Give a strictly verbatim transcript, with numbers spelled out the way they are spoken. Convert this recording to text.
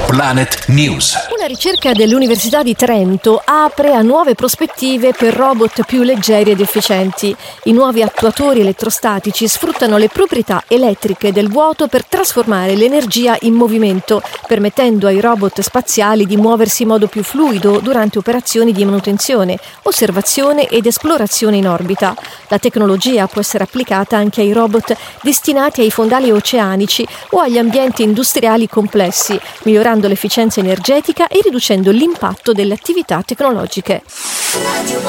Planet News. Una ricerca dell'Università di Trento apre a nuove prospettive per robot più leggeri ed efficienti. I nuovi attuatori elettrostatici sfruttano le proprietà elettriche del vuoto per trasformare l'energia in movimento, permettendo ai robot spaziali di muoversi in modo più fluido durante operazioni di manutenzione, osservazione ed esplorazione in orbita. La tecnologia può essere applicata anche ai robot destinati ai fondali oceanici o agli ambienti industriali complessi, migliorando l'efficienza energetica e riducendo l'impatto delle attività tecnologiche.